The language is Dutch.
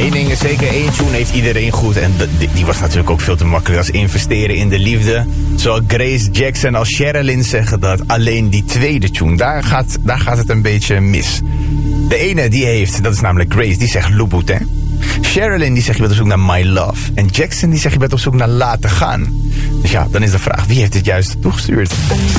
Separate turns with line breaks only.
Eén ding is zeker, één tune heeft iedereen goed. En die was natuurlijk ook veel te makkelijk als investeren in de liefde. Zowel Grace Jackson als Sherilyn zeggen dat. Alleen die tweede tune, daar gaat het een beetje mis. De ene die heeft, dat is namelijk Grace, die zegt Louboutin. Sherilyn die zegt je bent op zoek naar My Love. En Jackson die zegt je bent op zoek naar Laten Gaan. Dus ja, dan is de vraag, wie heeft dit juist toegestuurd?